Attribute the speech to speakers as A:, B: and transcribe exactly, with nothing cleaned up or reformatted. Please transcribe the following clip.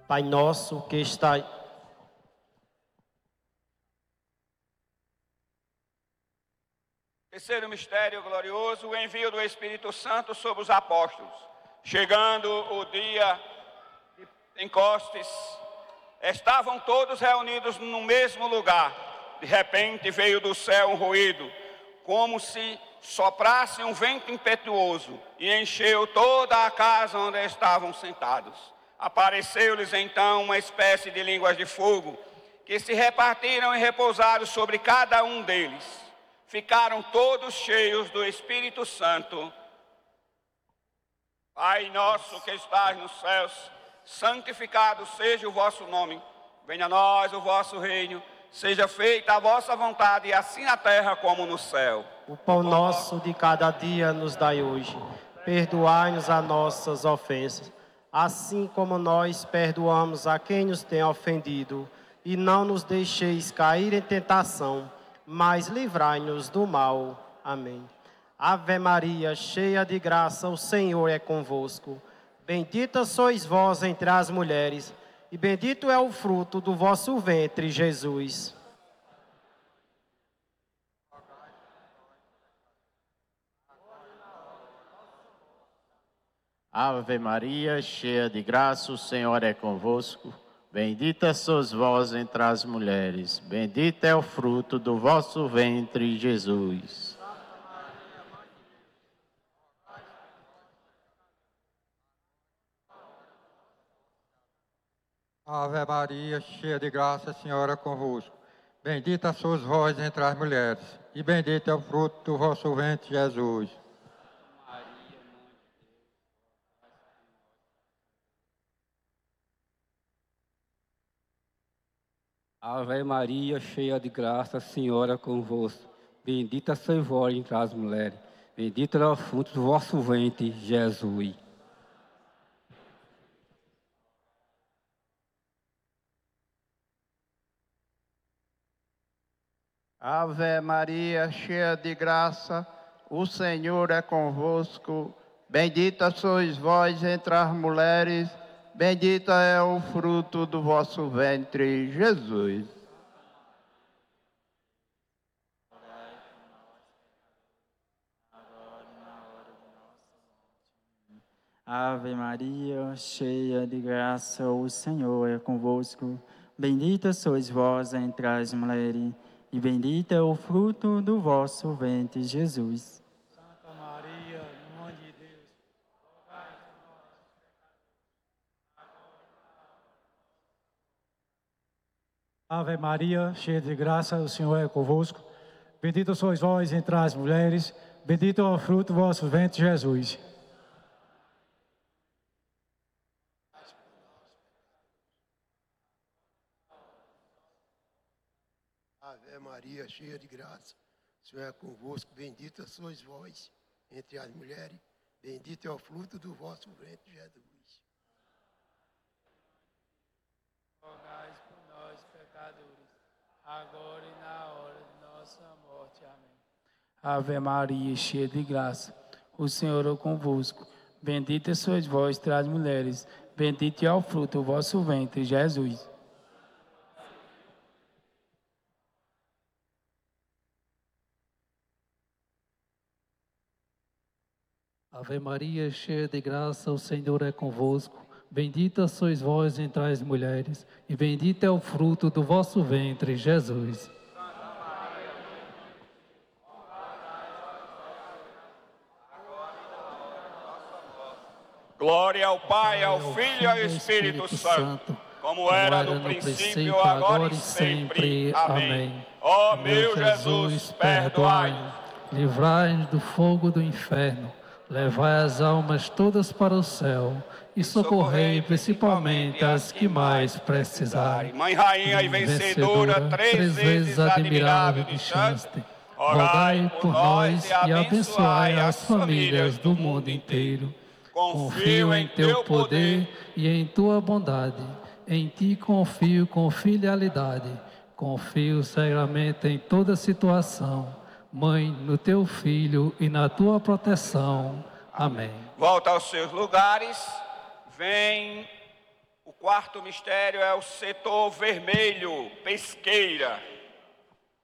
A: Pai nosso que está...
B: Terceiro mistério glorioso, o envio do Espírito Santo sobre os apóstolos. Chegando o dia de Pentecostes, estavam todos reunidos no mesmo lugar. De repente veio do céu um ruído, como se soprasse um vento impetuoso, e encheu toda a casa onde estavam sentados. Apareceu-lhes então uma espécie de línguas de fogo, que se repartiram e repousaram sobre cada um deles. Ficaram todos cheios do Espírito Santo. Pai nosso que estás nos céus, santificado seja o vosso nome. Venha a nós o vosso reino. Seja feita a vossa vontade, assim na terra como no céu.
A: O pão nosso de cada dia nos dai hoje. Perdoai-nos as nossas ofensas, assim como nós perdoamos a quem nos tem ofendido. E não nos deixeis cair em tentação, mas livrai-nos do mal. Amém. Ave Maria, cheia de graça, o Senhor é convosco. Bendita sois vós entre as mulheres, e bendito é o fruto do vosso ventre, Jesus.
C: Ave Maria, cheia de graça, o Senhor é convosco. Bendita sois vós entre as mulheres, bendito é o fruto do vosso ventre, Jesus.
D: Ave Maria, cheia de graça, o Senhor é convosco. Bendita sois vós entre as mulheres, e bendito é o fruto do vosso ventre, Jesus.
E: Ave Maria, cheia de graça, o Senhor é convosco. Bendita sois vós entre as mulheres, bendito é o fruto do vosso ventre, Jesus.
F: Ave Maria, cheia de graça, o Senhor é convosco. Bendita sois vós entre as mulheres, bendito é o fruto do vosso ventre, Jesus.
G: Ave Maria, cheia de graça, o Senhor é convosco. Bendita sois vós entre as mulheres, e bendito é o fruto do vosso ventre, Jesus.
H: Santa Maria, Mãe de Deus, rogai por nós, pecadores. Ave Maria, cheia de graça, o Senhor é convosco. Bendita sois vós entre as mulheres, bendito é o fruto do vosso ventre, Jesus.
I: Ave Maria, cheia de graça, o Senhor é convosco, bendita sois vós entre as mulheres, bendito é o fruto do vosso ventre, Jesus.
H: Rogai por nós, pecadores, agora e na hora de nossa morte. Amém.
J: Ave Maria, cheia de graça, o Senhor é convosco. Bendita sois vós entre as mulheres, bendito é o fruto do vosso ventre, Jesus.
K: Ave Maria, cheia de graça, o Senhor é convosco. Bendita sois vós entre as mulheres, e bendito é o fruto do vosso ventre, Jesus.
B: Glória ao Pai, ao Filho e ao Espírito Santo, como era no princípio, agora e sempre. Amém. Ó meu Jesus, perdoai-nos.
K: Livrai-nos do fogo do inferno. Levai as almas todas para o céu e socorrei principalmente as que mais precisarem.
B: Mãe Rainha e vencedora, três vezes admirável de chance,
K: rogai por nós e abençoai as famílias do mundo inteiro. Confio em teu poder e em tua bondade. Em ti confio com filialidade. Confio cegamente em toda situação. Mãe, no teu Filho e na tua proteção. Amém.
B: Volta aos seus lugares. Vem o quarto mistério é o setor vermelho, pesqueira.